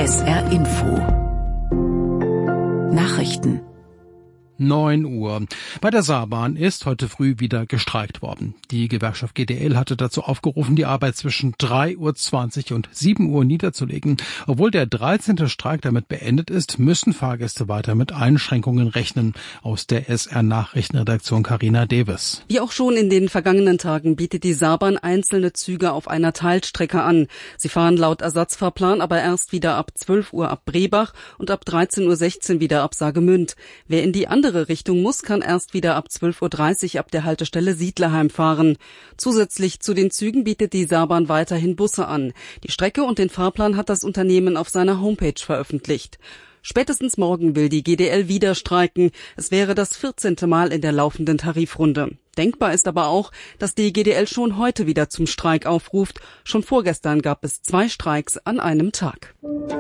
SR Info Nachrichten 9 Uhr. Bei der Saarbahn ist heute früh wieder gestreikt worden. Die Gewerkschaft GDL hatte dazu aufgerufen, die Arbeit zwischen 3:20 Uhr und 7 Uhr niederzulegen. Obwohl der 13. Streik damit beendet ist, müssen Fahrgäste weiter mit Einschränkungen rechnen. Aus der SR-Nachrichtenredaktion Carina Davis. Wie auch schon in den vergangenen Tagen bietet die Saarbahn einzelne Züge auf einer Teilstrecke an. Sie fahren laut Ersatzfahrplan aber erst wieder ab 12 Uhr ab Brebach und ab 13:16 Uhr wieder ab Saargemünd. Wer in die andere Richtung muss, kann erst wieder ab 12:30 Uhr ab der Haltestelle Siedlerheim fahren. Zusätzlich zu den Zügen bietet die Saarbahn weiterhin Busse an. Die Strecke und den Fahrplan hat das Unternehmen auf seiner Homepage veröffentlicht. Spätestens morgen will die GDL wieder streiken. Es wäre das 14. Mal in der laufenden Tarifrunde. Denkbar ist aber auch, dass die GDL schon heute wieder zum Streik aufruft. Schon vorgestern gab es 2 Streiks an einem Tag.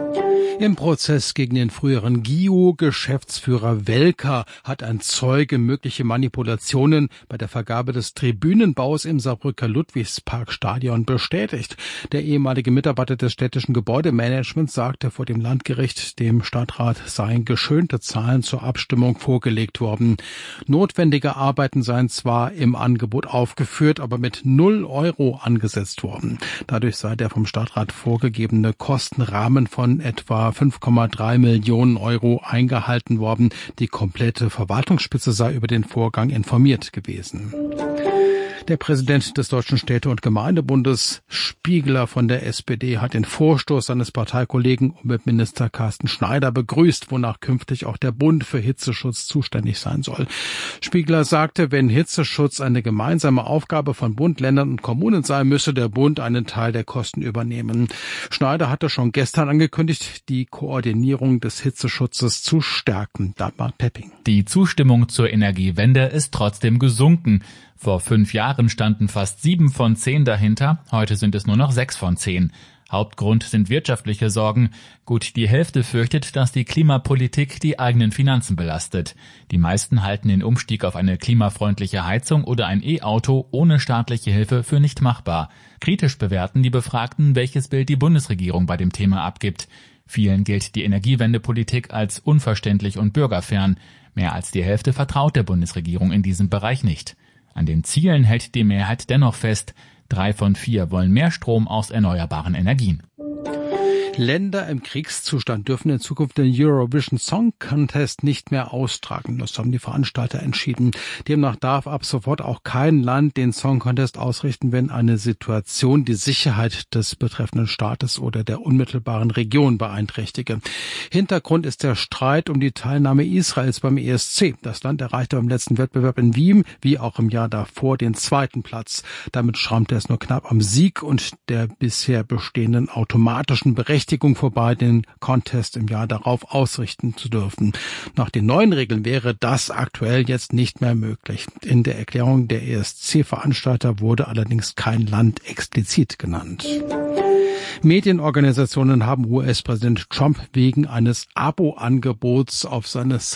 Im Prozess gegen den früheren GIO-Geschäftsführer Welker hat ein Zeuge mögliche Manipulationen bei der Vergabe des Tribünenbaus im Saarbrücker Ludwigsparkstadion bestätigt. Der ehemalige Mitarbeiter des städtischen Gebäudemanagements sagte vor dem Landgericht, dem Stadtrat seien geschönte Zahlen zur Abstimmung vorgelegt worden. Notwendige Arbeiten seien zwar im Angebot aufgeführt, aber mit 0 Euro angesetzt worden. Dadurch sei der vom Stadtrat vorgegebene Kostenrahmen von etwa 5,3 Millionen Euro eingehalten worden. Die komplette Verwaltungsspitze sei über den Vorgang informiert gewesen. Der Präsident des Deutschen Städte- und Gemeindebundes, Spiegler von der SPD, hat den Vorstoß seines Parteikollegen Umweltminister Carsten Schneider begrüßt, wonach künftig auch der Bund für Hitzeschutz zuständig sein soll. Spiegler sagte, wenn Hitzeschutz eine gemeinsame Aufgabe von Bund, Ländern und Kommunen sei, müsse der Bund einen Teil der Kosten übernehmen. Schneider hatte schon gestern angekündigt, die Koordinierung des Hitzeschutzes zu stärken. Dagmar Pepping. Die Zustimmung zur Energiewende ist trotzdem gesunken. Vor 5 Jahren standen fast 7 von 10 dahinter, heute sind es nur noch 6 von 10. Hauptgrund sind wirtschaftliche Sorgen. Gut die Hälfte fürchtet, dass die Klimapolitik die eigenen Finanzen belastet. Die meisten halten den Umstieg auf eine klimafreundliche Heizung oder ein E-Auto ohne staatliche Hilfe für nicht machbar. Kritisch bewerten die Befragten, welches Bild die Bundesregierung bei dem Thema abgibt. Vielen gilt die Energiewendepolitik als unverständlich und bürgerfern. Mehr als die Hälfte vertraut der Bundesregierung in diesem Bereich nicht. An den Zielen hält die Mehrheit dennoch fest. 3 von 4 wollen mehr Strom aus erneuerbaren Energien. Länder im Kriegszustand dürfen in Zukunft den Eurovision Song Contest nicht mehr austragen. Das haben die Veranstalter entschieden. Demnach darf ab sofort auch kein Land den Song Contest ausrichten, wenn eine Situation die Sicherheit des betreffenden Staates oder der unmittelbaren Region beeinträchtige. Hintergrund ist der Streit um die Teilnahme Israels beim ESC. Das Land erreichte beim letzten Wettbewerb in Wien, wie auch im Jahr davor, den 2. Platz. Damit schrammte es nur knapp am Sieg und der bisher bestehenden automatischen Berechtigung vorbei, den Contest im Jahr darauf ausrichten zu dürfen. Nach den neuen Regeln wäre das aktuell jetzt nicht mehr möglich. In der Erklärung der ESC-Veranstalter wurde allerdings kein Land explizit genannt. Medienorganisationen haben US-Präsident Trump wegen eines Abo-Angebots auf seine